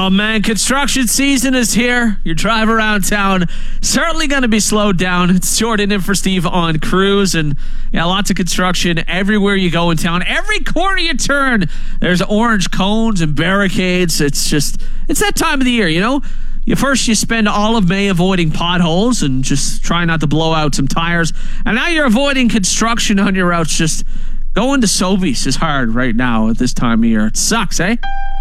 Oh, man, construction season is here. Your drive around town certainly going to be slowed down. It's Jordan in for Steve on Cruise, and yeah, lots of construction everywhere you go in town. Every corner you turn, there's orange cones and barricades. It's that time of the year, you know? First, you spend all of May avoiding potholes and just trying not to blow out some tires. And now you're avoiding construction on your routes. Just going to Sobeys is hard right now at this time of year. It sucks, eh?